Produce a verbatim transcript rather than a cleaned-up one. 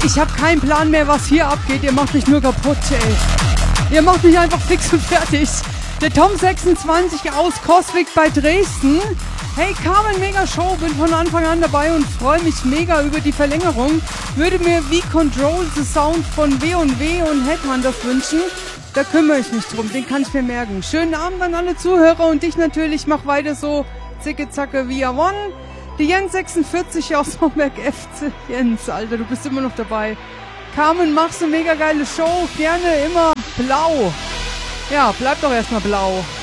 Ich habe keinen Plan mehr, was hier abgeht. Ihr macht mich nur kaputt, ey. Ihr macht mich einfach fix und fertig. Der Tom sechsundzwanzig aus Coswig bei Dresden. Hey, Carmen, mega Show. Bin von Anfang an dabei und freue mich mega über die Verlängerung. Würde mir wie Control the Sound von W und W und Headhunters wünschen. Da kümmere ich mich drum. Den kann ich mir merken. Schönen Abend an alle Zuhörer und dich natürlich. Mach weiter so. Zicke, zacke, via One. Die Jens sechsundvierzig aus Homberg F C. Jens, Alter, du bist immer noch dabei. Carmen, machst du mega geile Show. Gerne immer blau. Ja, bleib doch erstmal blau.